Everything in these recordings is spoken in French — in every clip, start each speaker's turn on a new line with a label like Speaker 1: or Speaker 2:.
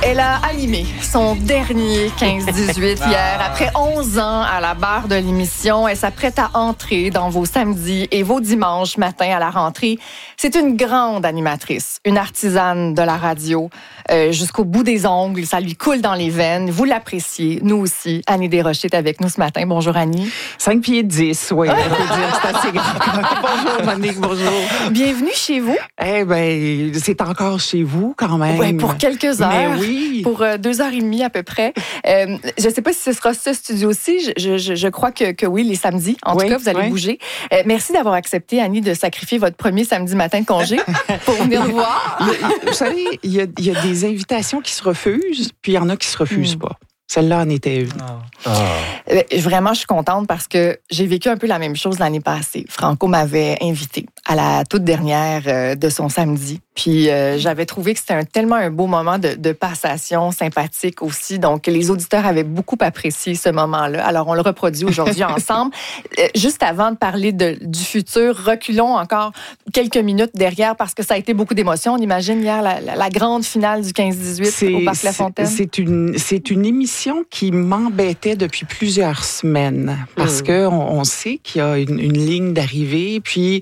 Speaker 1: Elle a animé son dernier 15-18 hier. Après 11 ans à la barre de l'émission, elle s'apprête à entrer dans vos samedis et vos dimanches matins à la rentrée. C'est une grande animatrice, une artisane de la radio. Jusqu'au bout des ongles, ça lui coule dans les veines. Vous l'appréciez, nous aussi. Annie Desrochers est avec nous ce matin. Bonjour Annie.
Speaker 2: 5 pieds 10, oui, on peut dire, c'est assez grand. Bonjour Monique, bonjour.
Speaker 1: Bienvenue chez vous.
Speaker 2: Eh bien, c'est encore chez vous quand même.
Speaker 1: Oui, pour quelques heures.
Speaker 2: Mais oui.
Speaker 1: Pour 2h30 à peu près. Je ne sais pas si ce sera ce studio-ci. Je crois que oui, les samedis. En tout cas, vous allez bouger. Merci d'avoir accepté, Annie, de sacrifier votre premier samedi matin de congé pour venir nous voir.
Speaker 2: Vous savez, il y a des invitations qui se refusent, puis il y en a qui se refusent pas. Celle-là en était une.
Speaker 1: Vraiment, je suis contente parce que j'ai vécu un peu la même chose l'année passée. Franco m'avait invitée à la toute dernière de son samedi. Puis j'avais trouvé que c'était tellement un beau moment de passation sympathique aussi. Donc, les auditeurs avaient beaucoup apprécié ce moment-là. Alors, on le reproduit aujourd'hui ensemble. Juste avant de parler du futur, reculons encore quelques minutes derrière parce que ça a été beaucoup d'émotions. On imagine hier la grande finale du 15-18 au Parc La Fontaine.
Speaker 2: C'est une émission qui m'embêtait depuis plusieurs semaines parce que on sait qu'il y a une ligne d'arrivée. Puis,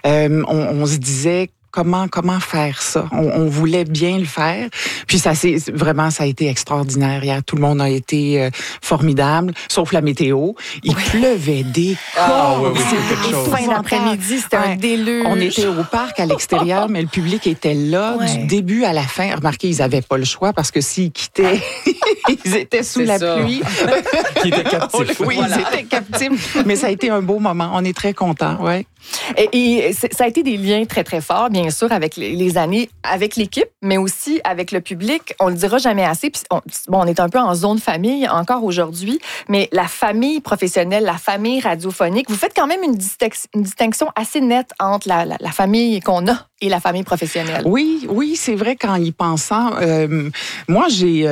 Speaker 2: on se disait... Comment faire ça? On voulait bien le faire. Puis ça a été extraordinaire. Hier, tout le monde a été formidable, sauf la météo. Il pleuvait des cordes.
Speaker 1: C'était quelque chose. Fin d'après-midi, c'était un déluge.
Speaker 2: On était au parc à l'extérieur, mais le public était là du début à la fin. Remarquez, ils n'avaient pas le choix parce que s'ils quittaient, ils étaient sous la pluie.
Speaker 3: Qui étaient captifs.
Speaker 2: Oui, ils étaient captifs. Mais ça a été un beau moment. On est très contents. Ouais.
Speaker 1: Et ça a été des liens très, très forts, bien sûr, avec les années, avec l'équipe, mais aussi avec le public. On le dira jamais assez. Puis on est un peu en zone famille encore aujourd'hui, mais la famille professionnelle, la famille radiophonique, vous faites quand même une distinction assez nette entre la famille qu'on a et la famille professionnelle.
Speaker 2: Oui, c'est vrai qu'en y pensant, moi, j'ai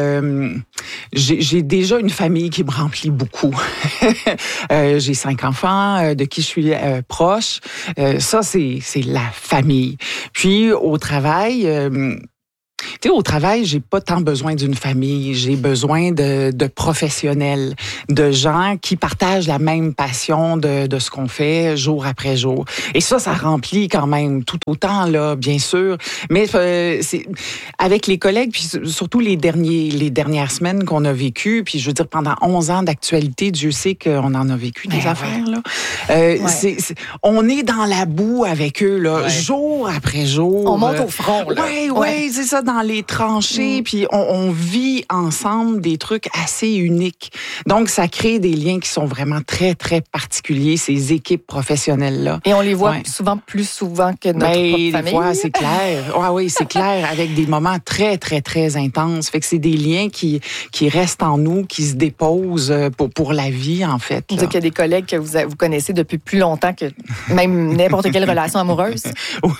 Speaker 2: déjà une famille qui me remplit beaucoup. J'ai 5 enfants de qui je suis proche. Ça, c'est la famille. Puis, au travail... au travail, j'ai pas tant besoin d'une famille. J'ai besoin de professionnels, de gens qui partagent la même passion de ce qu'on fait jour après jour. Et ça remplit quand même tout autant, là, bien sûr. Mais c'est avec les collègues, puis surtout les dernières semaines qu'on a vécues, puis je veux dire, pendant 11 ans d'actualité, Dieu sait qu'on en a vécu des affaires, là. On est dans la boue avec eux, là, jour après jour.
Speaker 1: On monte au front, là.
Speaker 2: Oui, c'est ça, dans les tranchées, puis on vit ensemble des trucs assez uniques. Donc, ça crée des liens qui sont vraiment très, très particuliers, ces équipes professionnelles-là.
Speaker 1: Et on les voit plus souvent que notre propre famille.
Speaker 2: Des fois, c'est clair. Oui, c'est clair, avec des moments très, très, très intenses. Fait que c'est des liens qui restent en nous, qui se déposent pour la vie, en fait.
Speaker 1: Vous dites qu'il y a des collègues que vous connaissez depuis plus longtemps que même n'importe quelle relation amoureuse.
Speaker 2: Oui.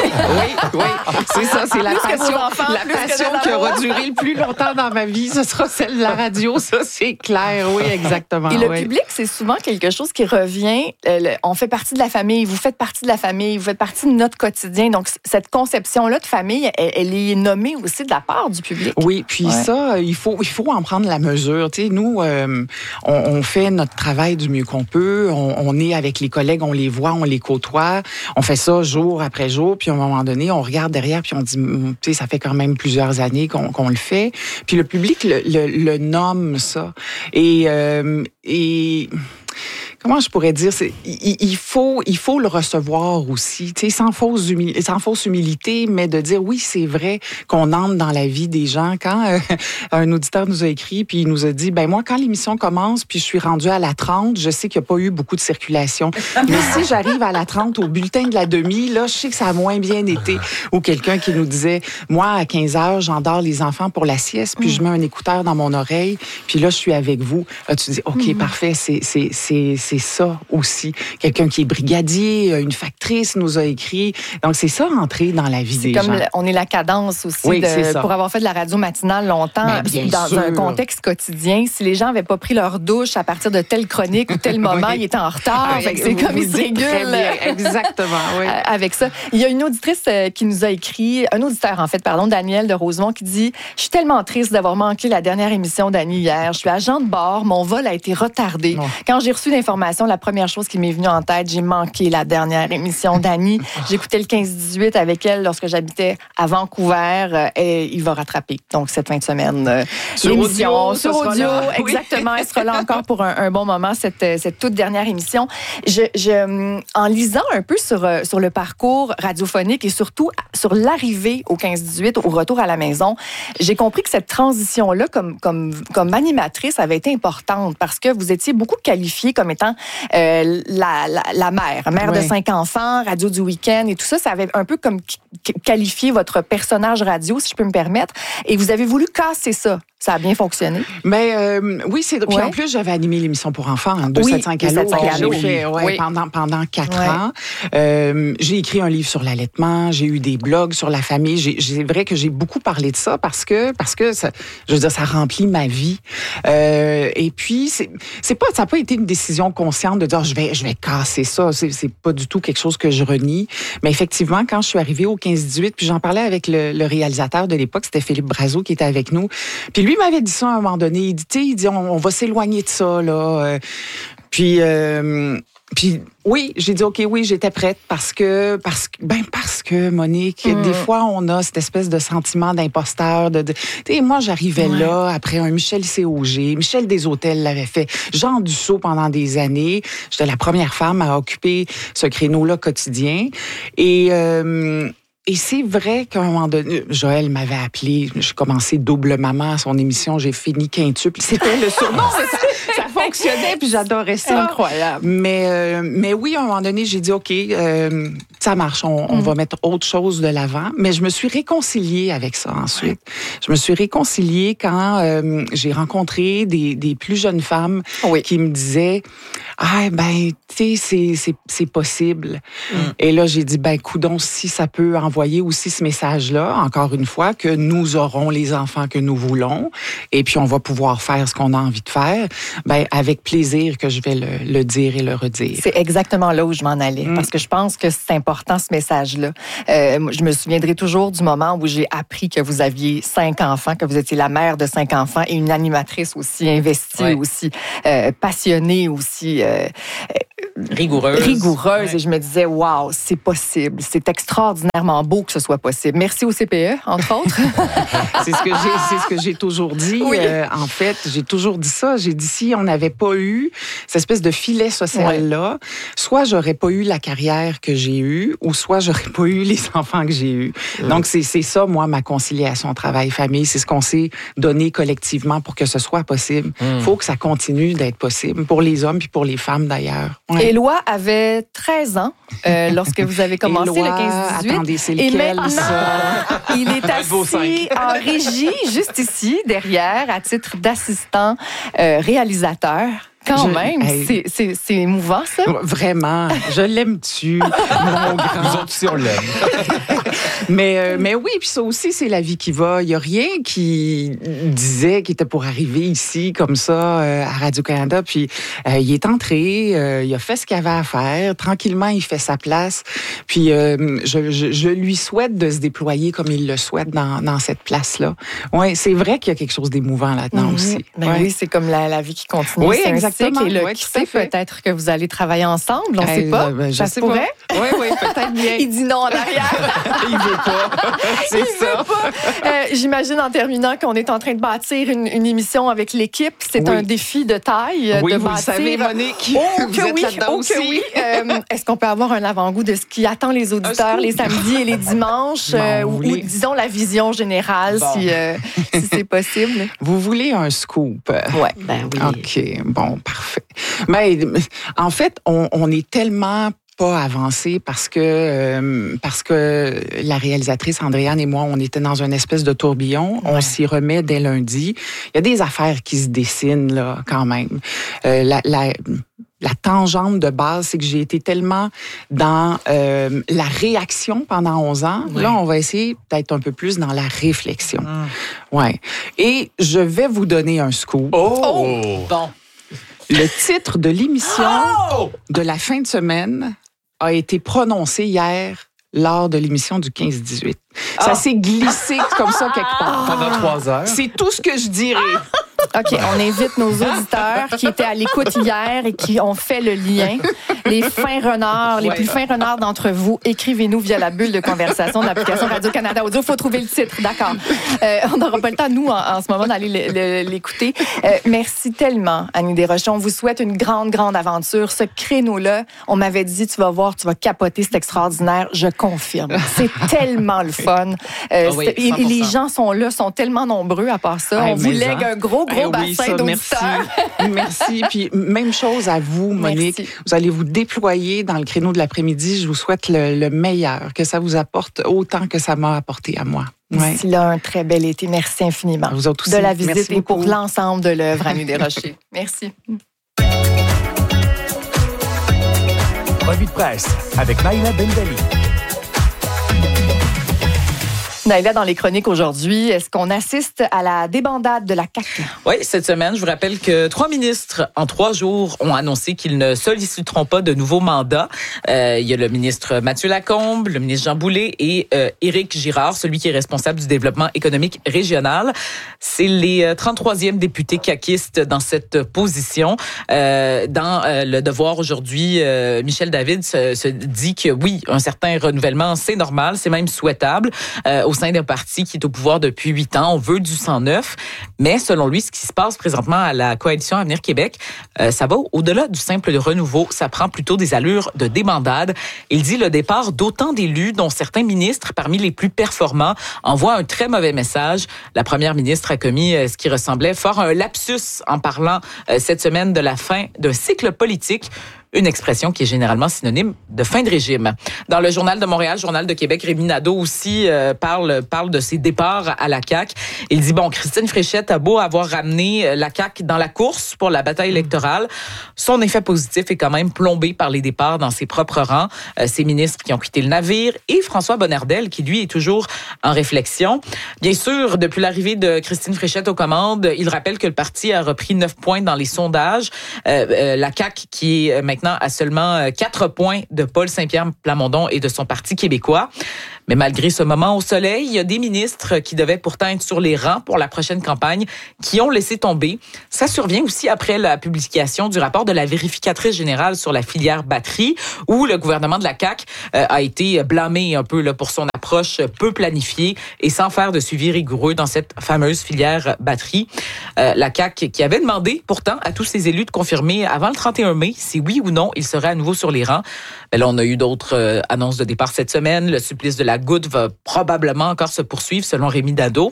Speaker 2: C'est ça, c'est la passion. La passion qui aura duré le plus longtemps dans ma vie, ce sera celle de la radio, ça c'est clair, oui, exactement.
Speaker 1: Et le public, c'est souvent quelque chose qui revient. On fait partie de la famille, vous faites partie de la famille, vous faites partie de notre quotidien. Donc, cette conception-là de famille, elle est nommée aussi de la part du public.
Speaker 2: Oui, puis ça, il faut en prendre la mesure. Tu sais, nous, on fait notre travail du mieux qu'on peut. On est avec les collègues, on les voit, on les côtoie. On fait ça jour après jour, puis à un moment donné, on regarde derrière, puis on dit, tu sais, ça fait quand même plusieurs années qu'on le fait. Puis le public le nomme ça. Et comment je pourrais dire, il faut le recevoir aussi, tu sais, sans fausse humilité, mais de dire oui, c'est vrai qu'on entre dans la vie des gens. Quand un auditeur nous a écrit, puis il nous a dit, ben moi, quand l'émission commence, puis je suis rendue à la 30, je sais qu'il n'y a pas eu beaucoup de circulation. Mais si j'arrive à la 30 au bulletin de la demi, là, je sais que ça a moins bien été. Ou quelqu'un qui nous disait, moi, à 15h, j'endors les enfants pour la sieste, puis je mets un écouteur dans mon oreille, puis là, je suis avec vous. Là, tu dis, OK, parfait, c'est c'est ça aussi. Quelqu'un qui est brigadier, une factrice nous a écrit. Donc, c'est ça, entrer dans la vie des gens.
Speaker 1: On est la cadence aussi.
Speaker 2: Oui, c'est ça.
Speaker 1: Pour avoir fait de la radio matinale longtemps, dans un contexte quotidien, si les gens n'avaient pas pris leur douche à partir de telle chronique ou tel moment, ils étaient en retard. C'est comme ils se régulent.
Speaker 2: Exactement, oui.
Speaker 1: Avec ça. Il y a une auditrice qui nous a écrit, un auditeur en fait, Daniel de Rosemont, qui dit « Je suis tellement triste d'avoir manqué la dernière émission d'Annie hier. Je suis agent de bord, mon vol a été retardé. Quand j'ai reçu l'information, la première chose qui m'est venue en tête, j'ai manqué la dernière émission d'Annie. J'écoutais le 15-18 avec elle lorsque j'habitais à Vancouver et il va rattraper. Donc, cette fin de semaine, l'émission sur audio. Exactement. Elle sera là encore pour un bon moment, cette toute dernière émission. En lisant un peu sur le parcours radiophonique et surtout sur l'arrivée au 15-18, au retour à la maison, j'ai compris que cette transition-là, comme animatrice, avait été importante parce que vous étiez beaucoup qualifiée comme étant la mère de 5 enfants, radio du week-end et tout ça. Ça avait un peu comme qualifié votre personnage radio, si je peux me permettre. Et vous avez voulu casser ça. Ça a bien fonctionné.
Speaker 2: Mais oui, c'est puis en plus j'avais animé l'émission pour enfants, 275 Allô, j'ai fait pendant 4 ans. J'ai écrit un livre sur l'allaitement, j'ai eu des blogs sur la famille. C'est vrai que j'ai beaucoup parlé de ça parce que ça, je veux dire, ça remplit ma vie. Et puis ça n'a pas été une décision consciente de dire je vais casser ça. C'est pas du tout quelque chose que je renie. Mais effectivement, quand je suis arrivée au 15-18, puis j'en parlais avec le réalisateur de l'époque, c'était Philippe Brazeau qui était avec nous. Puis lui m'avait dit ça à un moment donné. Il dit on va s'éloigner de ça là. Puis oui, j'ai dit OK, oui, j'étais prête parce que Monique, des fois on a cette espèce de sentiment d'imposteur moi j'arrivais là après un Michel C.O.G. Michel Deshôtels l'avait fait, Jean Dussault pendant des années, j'étais la première femme à occuper ce créneau-là quotidien et c'est vrai qu'à un moment donné, Joël m'avait appelé, j'ai commencé double maman à son émission, j'ai fini quintuple. C'était le surnom, ça fonctionnait, puis j'adorais ça.
Speaker 1: Incroyable.
Speaker 2: Mais oui, à un moment donné, j'ai dit, OK, ça marche, on va mettre autre chose de l'avant. Mais je me suis réconciliée avec ça ensuite. Je me suis réconciliée quand j'ai rencontré des plus jeunes femmes qui me disaient, tu sais, c'est possible. Et là, j'ai dit, coudonc, si ça peut envoyer aussi ce message-là, encore une fois, que nous aurons les enfants que nous voulons, et puis on va pouvoir faire ce qu'on a envie de faire, avec plaisir que je vais le dire et le redire.
Speaker 1: C'est exactement là où je m'en allais, parce que je pense que c'est important, ce message-là. Je me souviendrai toujours du moment où j'ai appris que vous aviez 5 enfants, que vous étiez la mère de 5 enfants et une animatrice aussi investie, aussi passionnée, aussi rigoureuse. Et je me disais, waouh, c'est possible. C'est extraordinairement beau que ce soit possible. Merci au CPE, entre autres.
Speaker 2: C'est ce que j'ai toujours dit. Oui. En fait, j'ai toujours dit ça. J'ai dit, si on n'avait pas eu cette espèce de filet social-là, soit j'aurais pas eu la carrière que j'ai eue, ou soit j'aurais pas eu les enfants que j'ai eus. Donc, c'est ça, moi, ma conciliation travail-famille. C'est ce qu'on s'est donné collectivement pour que ce soit possible. Il faut que ça continue d'être possible pour les hommes puis pour les femmes, d'ailleurs. Ouais.
Speaker 1: Éloi avait 13 ans lorsque vous avez commencé
Speaker 2: Éloi,
Speaker 1: le 15-18.
Speaker 2: Attendez, c'est lequel,
Speaker 1: et maintenant,
Speaker 2: ça?
Speaker 1: Il est assis en régie, juste ici, derrière, à titre d'assistant réalisateur. Quand même, c'est émouvant, ça.
Speaker 2: Vraiment, je l'aime-tu, mon grand.
Speaker 3: Nous autres aussi, on l'aime.
Speaker 2: mais oui, puis ça aussi, c'est la vie qui va. Il n'y a rien qui disait qu'il était pour arriver ici, comme ça, à Radio-Canada. Puis il est entré, il a fait ce qu'il avait à faire. Tranquillement, il fait sa place. Puis je lui souhaite de se déployer comme il le souhaite dans cette place-là. Oui, c'est vrai qu'il y a quelque chose d'émouvant là-dedans aussi.
Speaker 1: Oui, c'est comme la vie qui continue.
Speaker 2: Oui, exactement.
Speaker 1: Et là, qui sait, peut-être que vous allez travailler ensemble, on ne sait pas.
Speaker 2: Je sais pas. Oui, peut-être bien.
Speaker 1: Il dit non en arrière.
Speaker 2: Il veut pas. C'est ça.
Speaker 1: J'imagine en terminant qu'on est en train de bâtir une émission avec l'équipe. C'est un défi de taille de
Speaker 2: vous
Speaker 1: bâtir.
Speaker 2: Le savez, Monique.
Speaker 1: Vous êtes là-dedans aussi. Est-ce qu'on peut avoir un avant-goût de ce qui attend les auditeurs les samedis et les dimanches, ou disons la vision générale, si c'est possible?
Speaker 2: Vous voulez un scoop?
Speaker 1: Oui.
Speaker 2: OK, bon, parfait. Mais en fait, on est tellement pas avancé parce que la réalisatrice Andréane et moi, on était dans une espèce de tourbillon. On s'y remet dès lundi. Il y a des affaires qui se dessinent là quand même. la tangente de base, c'est que j'ai été tellement dans la réaction pendant 11 ans. Oui. Là, on va essayer d'être un peu plus dans la réflexion. Ouais. Et je vais vous donner un scoop.
Speaker 4: Bon.
Speaker 2: Le titre de l'émission de la fin de semaine a été prononcé hier lors de l'émission du 15-18. Ça s'est glissé comme ça quelque part.
Speaker 3: Pendant 3 heures.
Speaker 2: C'est tout ce que je dirais.
Speaker 1: OK, on invite nos auditeurs qui étaient à l'écoute hier et qui ont fait le lien. Les fins renards, les plus fins renards d'entre vous, écrivez-nous via la bulle de conversation de l'application Radio-Canada Audio. Il faut trouver le titre, d'accord. On n'aura pas le temps, nous, en ce moment, d'aller l'écouter. Merci tellement, Annie Desrochers. On vous souhaite une grande, grande aventure. Ce créneau-là, on m'avait dit, tu vas voir, tu vas capoter, c'est extraordinaire. Je confirme. C'est tellement le fun. Et les gens sont là, sont tellement nombreux à part ça. On vous lègue un gros bassin d'auditeurs.
Speaker 2: Merci. Puis même chose à vous, Monique. Merci. Vous allez vous déployer dans le créneau de l'après-midi. Je vous souhaite le meilleur, que ça vous apporte autant que ça m'a apporté à moi.
Speaker 1: D'ici là, un très bel été. Merci infiniment.
Speaker 2: Vous autres aussi.
Speaker 1: De la visite et pour l'ensemble de l'œuvre, Annie Desrochers. Merci.
Speaker 3: Revue de presse avec Naïla Bendali.
Speaker 1: Naïla, dans les chroniques aujourd'hui, est-ce qu'on assiste à la débandade de la CAQ?
Speaker 4: Oui, cette semaine, je vous rappelle que 3 ministres, en 3 jours, ont annoncé qu'ils ne solliciteront pas de nouveaux mandats. Il y a le ministre Mathieu Lacombe, le ministre Jean Boulet et Éric Girard, celui qui est responsable du développement économique régional. C'est les 33e députés caquistes dans cette position. Dans Le Devoir aujourd'hui, Michel David se dit que oui, un certain renouvellement, c'est normal, c'est même souhaitable. Au sein d'un parti qui est au pouvoir depuis 8 ans. On veut du sang neuf. Mais selon lui, ce qui se passe présentement à la coalition Avenir Québec, ça va au-delà du simple renouveau. Ça prend plutôt des allures de débandade. Il dit le départ d'autant d'élus, dont certains ministres, parmi les plus performants, envoie un très mauvais message. La première ministre a commis ce qui ressemblait fort à un lapsus en parlant cette semaine de la fin d'un cycle politique. Une expression qui est généralement synonyme de fin de régime. Dans le Journal de Montréal, Journal de Québec, Rémi Nadeau aussi parle de ses départs à la CAQ. Il dit, Christine Fréchette a beau avoir ramené la CAQ dans la course pour la bataille électorale, son effet positif est quand même plombé par les départs dans ses propres rangs. Ces ministres qui ont quitté le navire et François Bonnardel, qui lui est toujours en réflexion. Bien sûr, depuis l'arrivée de Christine Fréchette aux commandes, il rappelle que le parti a repris 9 points dans les sondages. La CAQ qui est maintenant à seulement 4 points de Paul Saint-Pierre Plamondon et de son Parti québécois. Mais malgré ce moment au soleil, il y a des ministres qui devaient pourtant être sur les rangs pour la prochaine campagne qui ont laissé tomber. Ça survient aussi après la publication du rapport de la vérificatrice générale sur la filière batterie, où le gouvernement de la CAQ a été blâmé un peu là, pour son approche peu planifiée et sans faire de suivi rigoureux dans cette fameuse filière batterie. La CAQ qui avait demandé pourtant à tous ses élus de confirmer avant le 31 mai si oui ou non ils seraient à nouveau sur les rangs. Mais là, on a eu d'autres annonces de départ cette semaine. Le supplice de la goutte va probablement encore se poursuivre, selon Rémi Nadeau.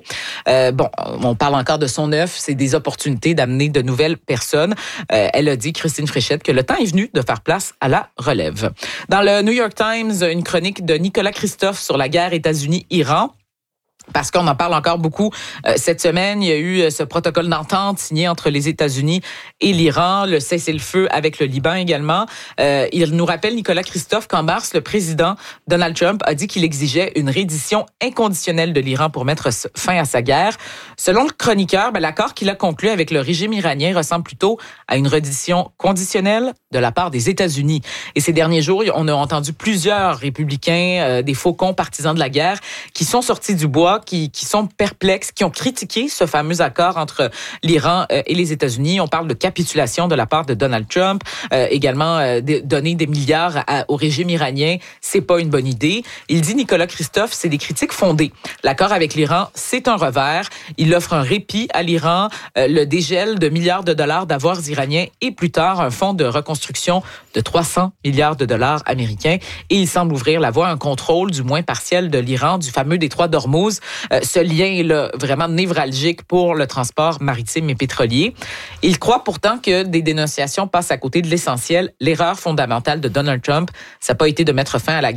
Speaker 4: On parle encore de son œuf. C'est des opportunités d'amener de nouvelles personnes. Elle a dit, Christine Fréchette, que le temps est venu de faire place à la relève. Dans le New York Times, une chronique de Nicolas Christophe sur la guerre États-Unis-Iran. Parce qu'on en parle encore beaucoup cette semaine. Il y a eu ce protocole d'entente signé entre les États-Unis et l'Iran, le cessez-le-feu avec le Liban également. Il nous rappelle, Nicolas Christophe, qu'en mars, le président Donald Trump a dit qu'il exigeait une reddition inconditionnelle de l'Iran pour mettre fin à sa guerre. Selon le chroniqueur, l'accord qu'il a conclu avec le régime iranien ressemble plutôt à une reddition conditionnelle de la part des États-Unis. Et ces derniers jours, on a entendu plusieurs républicains, des faucons partisans de la guerre, qui sont sortis du bois, qui sont perplexes, qui ont critiqué ce fameux accord entre l'Iran et les États-Unis. On parle de capitulation de la part de Donald Trump, également donner des milliards au régime iranien, c'est pas une bonne idée. Il dit, Nicolas Christophe, c'est des critiques fondées. L'accord avec l'Iran, c'est un revers. Il offre un répit à l'Iran, le dégel de milliards de dollars d'avoirs iraniens et plus tard un fonds de reconstruction de 300 milliards de dollars américains. Et il semble ouvrir la voie à un contrôle, du moins partiel, de l'Iran, du fameux détroit d'Ormuz. Ce lien est là, vraiment névralgique pour le transport maritime et pétrolier. Il croit pourtant que des dénonciations passent à côté de l'essentiel. L'erreur fondamentale de Donald Trump, ça n'a pas été de mettre fin à la guerre,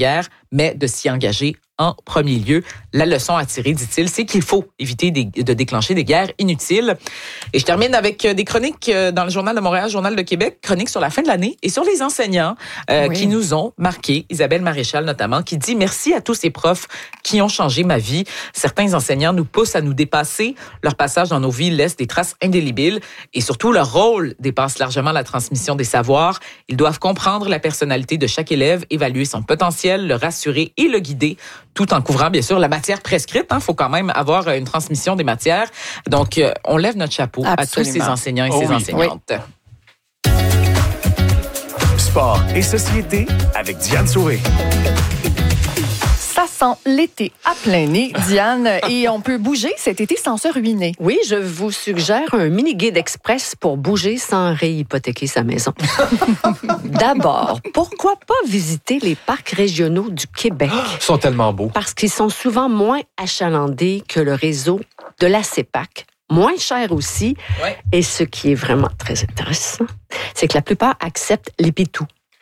Speaker 4: mais de s'y engager en premier lieu. La leçon à tirer, dit-il, c'est qu'il faut éviter de déclencher des guerres inutiles. Et je termine avec des chroniques dans le Journal de Montréal, Journal de Québec, chroniques sur la fin de l'année et sur les enseignants qui nous ont marqués. Isabelle Maréchal notamment, qui dit « Merci à tous ces profs qui ont changé ma vie. Certains enseignants nous poussent à nous dépasser. Leur passage dans nos vies laisse des traces indélébiles et surtout leur rôle dépasse largement la transmission des savoirs. Ils doivent comprendre la personnalité de chaque élève, évaluer son potentiel, le rassurer et le guider, tout en couvrant, bien sûr, la matière prescrite. Il faut quand même avoir une transmission des matières. Donc, on lève notre chapeau à tous ces enseignants et ces enseignantes.
Speaker 3: Oui. Sport et société avec Diane Sauvé.
Speaker 1: Ça sent l'été à plein nez, Diane, et on peut bouger cet été sans se ruiner.
Speaker 5: Oui, je vous suggère un mini-guide express pour bouger sans réhypothéquer sa maison. D'abord, pourquoi pas visiter les parcs régionaux du Québec?
Speaker 6: Ils sont tellement beaux.
Speaker 5: Parce qu'ils sont souvent moins achalandés que le réseau de la CEPAC. Moins cher aussi.
Speaker 4: Ouais.
Speaker 5: Et ce qui est vraiment très intéressant, c'est que la plupart acceptent les pitous.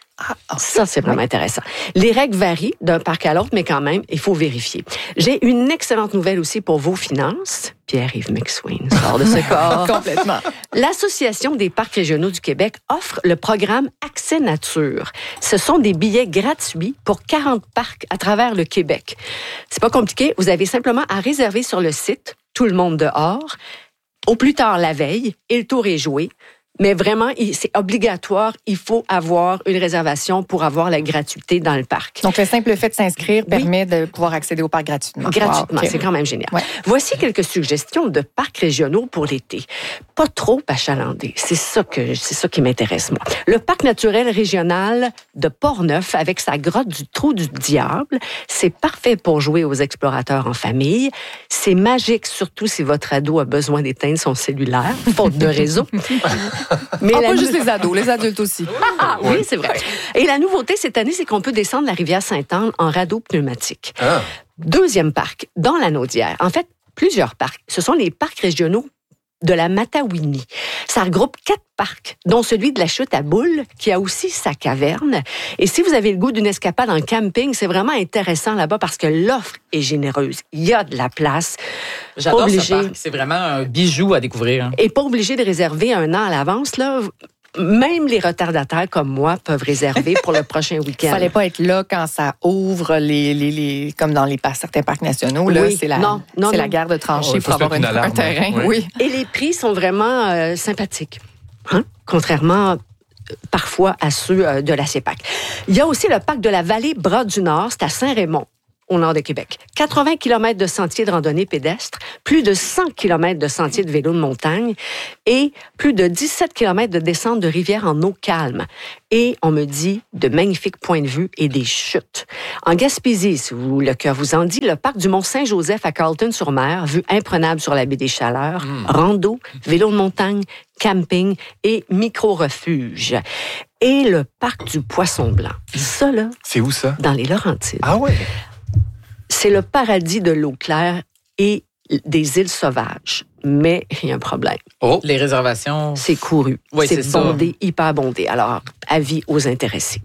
Speaker 5: Ça, c'est vraiment intéressant. Les règles varient d'un parc à l'autre, mais quand même, il faut vérifier. J'ai une excellente nouvelle aussi pour vos finances. Pierre-Yves McSween sort de ce corps.
Speaker 1: Complètement.
Speaker 5: L'Association des parcs régionaux du Québec offre le programme Accès Nature. Ce sont des billets gratuits pour 40 parcs à travers le Québec. C'est pas compliqué. Vous avez simplement à réserver sur le site Tout le monde dehors, au plus tard la veille, et le tour est joué. Mais vraiment, c'est obligatoire. Il faut avoir une réservation pour avoir la gratuité dans le parc.
Speaker 1: Donc, le simple fait de s'inscrire permet de pouvoir accéder au parc gratuitement.
Speaker 5: Gratuitement,
Speaker 1: Wow,
Speaker 5: c'est quand même génial.
Speaker 1: Ouais.
Speaker 5: Voici quelques suggestions de parcs régionaux pour l'été. Pas trop achalandés. C'est ça qui m'intéresse, moi. Le parc naturel régional de Portneuf, avec sa grotte du Trou du Diable, c'est parfait pour jouer aux explorateurs en famille. C'est magique, surtout si votre ado a besoin d'éteindre son cellulaire, faute de réseau.
Speaker 1: Mais pas juste les ados, les adultes aussi.
Speaker 5: Oui, c'est vrai. Et la nouveauté cette année, c'est qu'on peut descendre la rivière Sainte-Anne en radeau pneumatique. Deuxième parc, dans la Naudière. En fait, plusieurs parcs. Ce sont les parcs régionaux de la Matawini. Ça regroupe 4 parcs, dont celui de la Chute à Boules, qui a aussi sa caverne. Et si vous avez le goût d'une escapade en camping, c'est vraiment intéressant là-bas parce que l'offre est généreuse. Il y a de la place.
Speaker 4: J'adore ce parc. C'est vraiment un bijou à découvrir.
Speaker 5: Et pas obligé de réserver un an à l'avance, là. Même les retardataires comme moi peuvent réserver pour le prochain week-end.
Speaker 1: Il fallait pas être là quand ça ouvre comme dans certains parcs nationaux. Là,
Speaker 5: oui,
Speaker 1: c'est la guerre de tranchées pour avoir un terrain. Oui.
Speaker 5: Et les prix sont vraiment sympathiques, contrairement parfois à ceux de la CEPAC. Il y a aussi le parc de la Vallée Bras-du-Nord, c'est à Saint-Raymond, au nord de Québec. 80 km de sentiers de randonnée pédestre, plus de 100 km de sentiers de vélo de montagne et plus de 17 km de descente de rivière en eau calme. Et on me dit de magnifiques points de vue et des chutes. En Gaspésie, si le cœur vous en dit, le parc du Mont-Saint-Joseph à Carleton-sur-Mer, vue imprenable sur la baie des Chaleurs, rando, vélo de montagne, camping et micro-refuge. Et le parc du Poisson-Blanc. Ça, là...
Speaker 6: C'est où, ça?
Speaker 5: Dans les Laurentides.
Speaker 6: Ah ouais?
Speaker 5: C'est le paradis de l'eau claire et des îles sauvages. Mais il y a un problème.
Speaker 4: Les réservations...
Speaker 5: C'est couru.
Speaker 4: Oui, c'est
Speaker 5: bondé, hyper bondé. Alors, avis aux intéressés.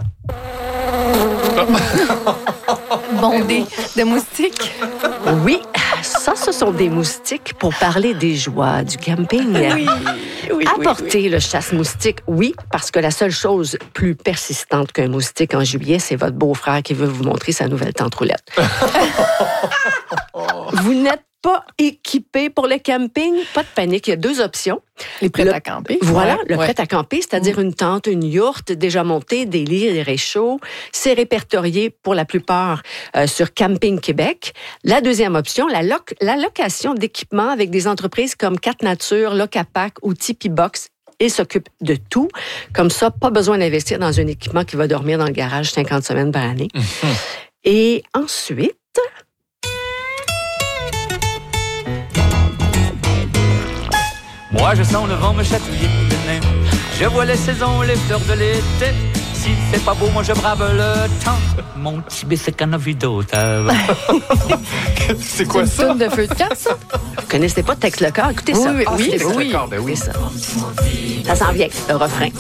Speaker 1: Bondé de moustiques.
Speaker 5: Oui, ça, ce sont des moustiques pour parler des joies du camping.
Speaker 1: Oui,
Speaker 5: Apporter le chasse-moustique, oui, parce que la seule chose plus persistante qu'un moustique en juillet, c'est votre beau-frère qui veut vous montrer sa nouvelle tente roulette. Vous n'êtes pas équipé pour le camping? Pas de panique, il y a 2 options.
Speaker 1: Les prêts à camper.
Speaker 5: Voilà, le prêt à camper, c'est-à-dire une tente, une yourte déjà montée, des lits, des réchauds. C'est répertorié pour la plupart sur Camping Québec. La deuxième option, la location d'équipements avec des entreprises comme Quatre Nature, Locapac ou Tipeee Box. Ils s'occupent de tout. Comme ça, pas besoin d'investir dans un équipement qui va dormir dans le garage 50 semaines par année. Et ensuite...
Speaker 7: Moi je sens le vent me chatouiller le nez. Je vois les saisons, les fleurs de l'été. S'il fait pas beau, moi je brave le temps. Mon petit bicycle en a vu d'autres.
Speaker 6: C'est quoi ça?
Speaker 1: C'est une toune de feu de camp, ça?
Speaker 5: Vous connaissez pas Tex le corps? Écoutez ça.
Speaker 1: Oui.
Speaker 5: Ça s'en vient, le refrain.